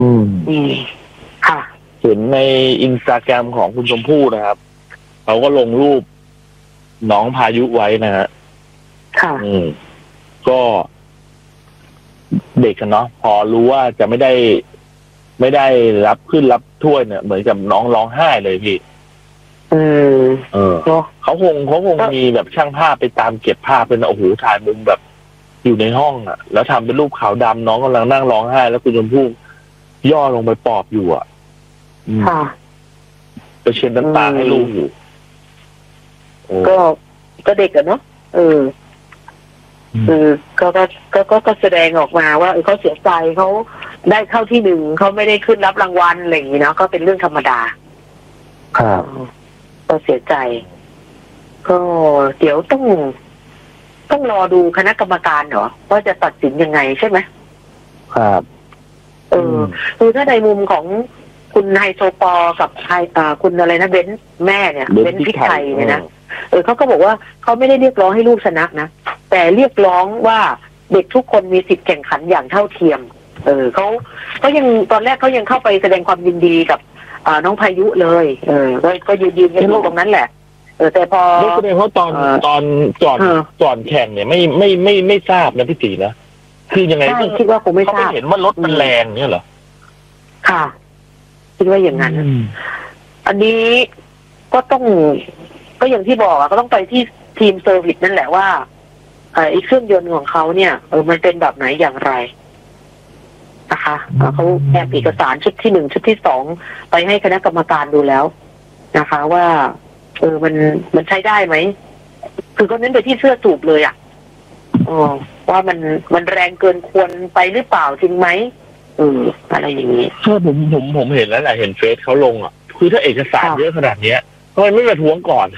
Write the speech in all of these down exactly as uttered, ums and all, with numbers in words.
อืมอืมค่ะเห็นในอินสตาแกรมของคุณชมพู่นะครับเขาก็ลงรูปน้องพายุไว้นะฮะค่ะอืมก็เด็กกันเนาะพอรู้ว่าจะไม่ได้ไม่ได้รับขึ้นรับถ้วยเนี่ยเหมือนกับน้องร้องไห้เลยพี่เออเออเขาคงเขาคงมีแบบช่างภาพไปตามเก็บภาพเป็นโอ้โหถ่ายมุมแบบอยู่ในห้องอ่ะแล้วทำเป็นรูปขาวดำน้องกำลังนั่งร้องไห้แล้วคุณชมพู่ย่อลงไปปลอบอยู่อ่ะค่ะไปเช็ดน้ำตาให้ลูกอยู่ก็ก็เด็กอะเนาะเออเออก็ก็ก็ก็ก็แสดงออกมาว่าเออเขาเสียใจเขาได้เข้าที่หนึ่งเขาไม่ได้ขึ้นรับรางวัลอะไรอย่างนี้เนาะก็เป็นเรื่องธรรมดาครับก็เสียใจก็เดี๋ยวต้องต้องรอดูคณะกรรมการเหรอว่าจะตัดสินยังไงใช่ไหมครับเออคือถ้าในมุมของคุณไฮโซปอกับไฮอ่าคุณอะไรนะเบนซ์แม่เนี่ยเบนซ์พิชัยเนี่ยนะเออเขาก็บอกว่าเขาไม่ได้เรียกร้องให้ลูกชนะนะแต่เรียกร้องว่าเด็กทุกคนมีสิทธิ์แข่งขันอย่างเท่าเทียมเออเขาเขายังตอนแรกเขายังเข้าไปแสดงความยินดีกับอ่าน้องพายุเลยเออก็ก็ยืนยืนกันตรงนั้นแหละเออแต่พอไม่แสดงว่าตอนตอนก่อนก่อนแข่งเนี่ยไม่ไม่ไม่ไม่ทราบนะพี่ตีนะคือยังไงคิดว่าคงไม่ทราบเขาไม่เห็นว่ารถมันแรงเนี่ยเหรอค่ะคิดว่าอย่างนั้นอันนี้ก็ต้องก็อย่างที่บอกอะก็ต้องไปที่ทีมเซอร์วิสนั่นแหละว่าไอ้เครื่องยนต์ของเขาเนี่ยเออมันเป็นแบบไหนอย่างไรนะคะเขาแอบเอกสารชุดที่หนึ่งชุดที่สองไปให้คณะกรรมการดูแล้วนะคะว่าเออมันมันใช้ได้ไหมคือก็เน้นไปที่เสื้อสูบเลยอ่ะอ๋อว่ามันมันแรงเกินควรไปหรือเปล่าจริงไหมเอออะไรอย่างนี้ใช่ผมผมผมเห็นแล้วแหละเห็นเฟซเขาลงอ่ะคือถ้าเอกสารเยอะขนาดเนี้ยทำไมไม่มาทวงก่อน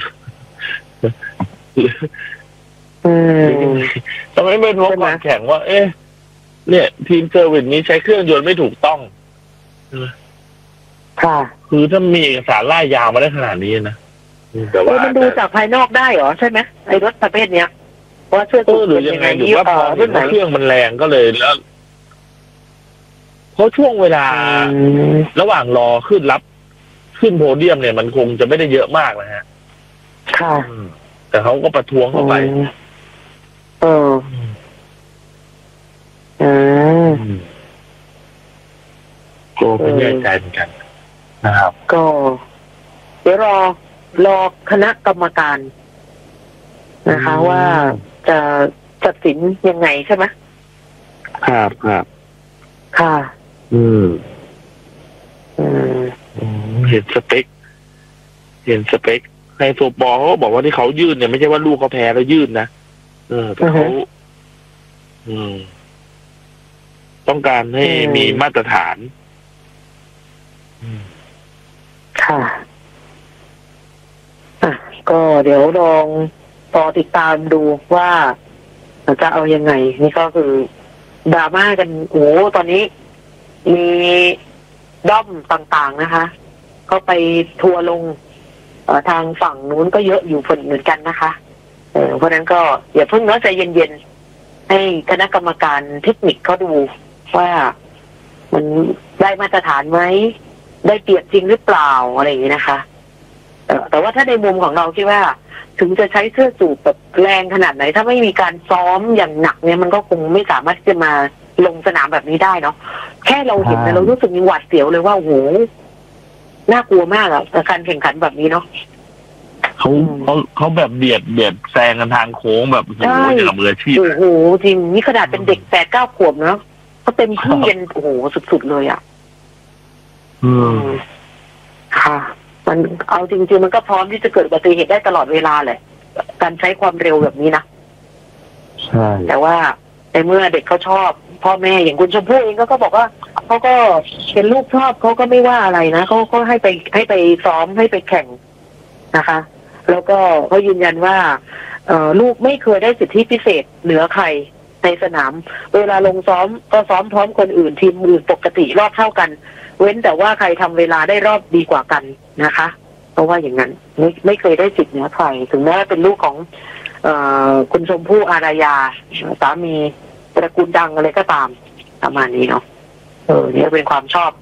ทำไมไม่ทวงก่อนแข่งว่าเอ๊ะเนี่ยทีมเซอร์วิสนี้ใช้เครื่องยนต์ไม่ถูกต้องค่ะคือถ้ามีเอกสารล่ายาวมาได้ขนาดนี้นะแต่ว่ามันดูจากภายนอกได้เหรอใช่ไหมไอ้รถประเภทเนี้ยว่าเสื้อสูบหรือยังไงหรือว่าพอเห็นว่าเครื่องมันแรงก็เลยแล้วเพราะช่วงเวลาระหว่างรอขึ้นรับขึ้นโพเดียมเนี่ยมันคงจะไม่ได้เยอะมากนะฮะค่ะแต่เขาก็ประท้วงเข้าไปเอออืมก็ไม่แน่ใจเหมือนกันนะครับก็เดี๋ยวรอรอคณะกรรมการนะคะว่าจะตัดสินยังไงใช่ไหมครับครับค่ะอืมอืมเห็นสเปคเห็นสเปคไฮโซปอเขาบอกว่าที่เขายื่นเนี่ยไม่ใช่ว่าลูกเขาแพ้แล้วยื่นนะเออแต่เขาอืมต้องการให้มีมาตรฐานค่ะอ่ะก็เดี๋ยวลองรอติดตามดูว่าจะเอายังไงนี่ก็คือดราม่ากันโอ้ตอนนี้มีด้อมต่างๆนะคะเขาไปทัวร์ลงทางฝั่งนู้นก็เยอะอยู่เหมือนกันนะคะเออเพราะนั้นก็อย่าเพิ่งเนาะใจเย็นๆให้คณะกรรมการเทคนิคเขาดูว่ามันได้มาตรฐานไหมได้เปรียบจริงหรือเปล่าอะไรอย่างนี้นะคะแต่ว่าถ้าในมุมของเราคิดว่าถึงจะใช้เสื้อสูบแบบแรงขนาดไหนถ้าไม่มีการซ้อมอย่างหนักเนี่ยมันก็คงไม่สามารถจะมาลงสนามแบบนี้ได้เนาะแค่เราเห็นนะเรารู้สึกมีหวาดเสียวเลยว่าโอ้โหน่ากลัวมากอะการแข่งขันแบบนี้เนาะเขาเขาเขาแบบเบียดเบียดแซงกันทางโค้งแบบโอ้โหอย่างมืออาชีพโอ้โหจริงนี่ขนาดเป็นเด็กแปดเก้าขวบเนาะเขาเต็มที่กันโอ้โหสุดๆเลยอ่ะอืมค่ะมันเอาจริงๆมันก็พร้อมที่จะเกิดอุบัติเหตุได้ตลอดเวลาแหละการใช้ความเร็วแบบนี้นะใช่แต่ว่าในเมื่อเด็กเขาชอบพ่อแม่อย่างคุณชมพู่เองก็ก็บอกว่าเขาก็เป็นลูกชอบเขาก็ไม่ว่าอะไรนะเขาก็ให้ไปให้ไปซ้อมให้ไปแข่งนะคะแล้วก็เขายืนยันว่าเอ่อลูกไม่เคยได้สิทธิพิเศษเหนือใครในสนามเวลาลงซ้อมก็ซ้อมพร้อมคนอื่นทีมอื่นปกติรอบเท่ากันเว้นแต่ว่าใครทำเวลาได้รอบดีกว่ากันนะคะเพราะว่าอย่างนั้นไม่ไม่เคยได้สิทธิ์เหนือใครถึงแม้เป็นลูกของเอ่อคุณชมพู่อารยาสามีตระกูลดังอะไรก็ตามประมาณนี้เนาะเออเนี่ยเป็นความชอบ